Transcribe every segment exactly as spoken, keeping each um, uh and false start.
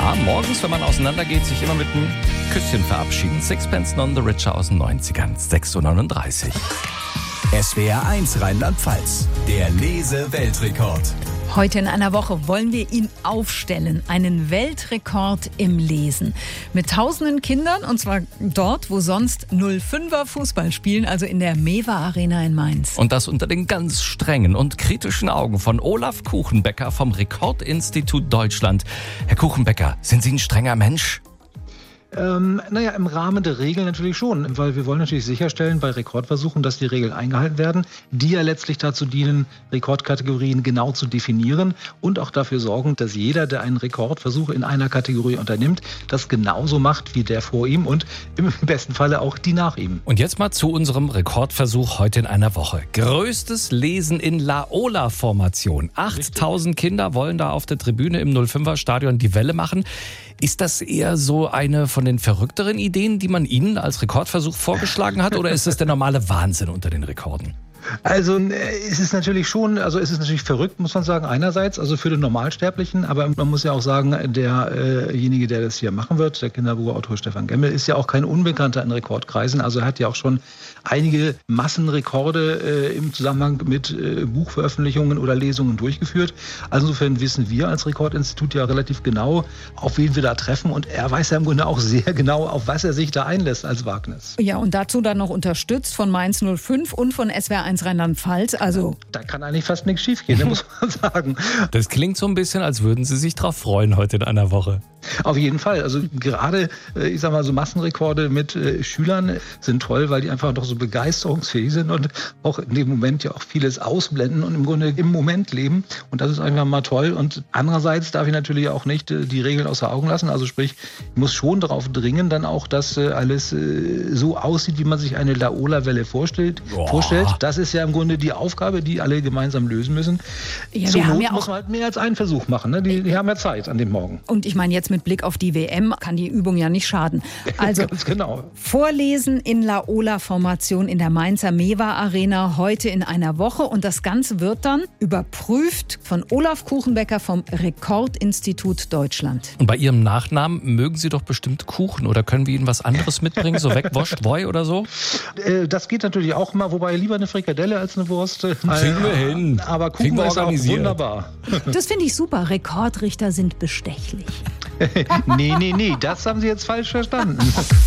Ja, morgens, wenn man auseinandergeht, sich immer mit einem Küsschen verabschieden. Sixpence None the Richer aus den neunzigern, sechs Uhr neununddreißig. S W R eins Rheinland-Pfalz, der Lese-Weltrekord. Heute in einer Woche wollen wir ihn aufstellen, einen Weltrekord im Lesen. Mit tausenden Kindern, und zwar dort, wo sonst null fünfer Fußball spielen, also in der Mewa Arena in Mainz. Und das unter den ganz strengen und kritischen Augen von Olaf Kuchenbecker vom Rekordinstitut Deutschland. Herr Kuchenbecker, sind Sie ein strenger Mensch? Ähm, naja, im Rahmen der Regeln natürlich schon, weil wir wollen natürlich sicherstellen bei Rekordversuchen, dass die Regeln eingehalten werden, die ja letztlich dazu dienen, Rekordkategorien genau zu definieren und auch dafür sorgen, dass jeder, der einen Rekordversuch in einer Kategorie unternimmt, das genauso macht wie der vor ihm und im besten Falle auch die nach ihm. Und jetzt mal zu unserem Rekordversuch heute in einer Woche. Größtes Lesen in Laola-Formation. achttausend Kinder wollen da auf der Tribüne im null fünfer Stadion die Welle machen. Ist das eher so eine von den verrückteren Ideen, die man Ihnen als Rekordversuch vorgeschlagen hat, oder ist das der normale Wahnsinn unter den Rekorden? Also es ist natürlich schon, also es ist natürlich verrückt, muss man sagen, einerseits, also für den Normalsterblichen, aber man muss ja auch sagen, derjenige, der das hier machen wird, der Kinderbuchautor Stefan Gemmel, ist ja auch kein Unbekannter in Rekordkreisen, also er hat ja auch schon einige Massenrekorde äh, im Zusammenhang mit äh, Buchveröffentlichungen oder Lesungen durchgeführt. Also insofern wissen wir als Rekordinstitut ja relativ genau, auf wen wir da treffen, und er weiß ja im Grunde auch sehr genau, auf was er sich da einlässt als Wagnis. Ja, und dazu dann noch unterstützt von Mainz null fünf und von S W R eins Rheinland-Pfalz, also... Da kann eigentlich fast nichts schiefgehen, muss man sagen. Das klingt so ein bisschen, als würden Sie sich drauf freuen heute in einer Woche. Auf jeden Fall. Also gerade, ich sag mal, so Massenrekorde mit äh, Schülern sind toll, weil die einfach doch so begeisterungsfähig sind und auch in dem Moment ja auch vieles ausblenden und im Grunde im Moment leben. Und das ist einfach mal toll. Und andererseits darf ich natürlich auch nicht äh, die Regeln außer Augen lassen. Also sprich, ich muss schon darauf dringen, dann auch, dass äh, alles äh, so aussieht, wie man sich eine Laola-Welle vorstellt. vorstellt. Das ist ja im Grunde die Aufgabe, die alle gemeinsam lösen müssen. Ja, Zur wir haben Not ja auch muss man halt mehr als einen Versuch machen. Ne? Die, die haben ja Zeit an dem Morgen. Und ich meine, jetzt mit Blick auf die W M kann die Übung ja nicht schaden. Also Ganz genau. Vorlesen in Laola-Formation in der Mainzer Mewa Arena heute in einer Woche. Und das Ganze wird dann überprüft von Olaf Kuchenbecker vom Rekordinstitut Deutschland. Und bei Ihrem Nachnamen mögen Sie doch bestimmt Kuchen, oder können wir Ihnen was anderes mitbringen, so wegwascht Boy oder so? Äh, das geht natürlich auch mal, wobei lieber eine Frikadelle als eine Wurst. Kriegen wir hin. Aber Kriegen Kuchen wir ist auch organisiert. wunderbar. Das finde ich super. Rekordrichter sind bestechlich. nee, nee, nee, das haben Sie jetzt falsch verstanden.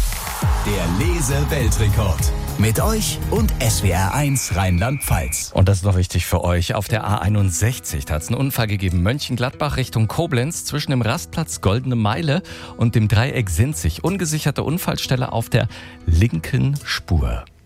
Der Lese-Weltrekord. Mit euch und S W R eins Rheinland-Pfalz. Und das ist noch wichtig für euch. Auf der A einundsechzig hat es einen Unfall gegeben. Mönchengladbach Richtung Koblenz zwischen dem Rastplatz Goldene Meile und dem Dreieck Sinzig. Ungesicherte Unfallstelle auf der linken Spur.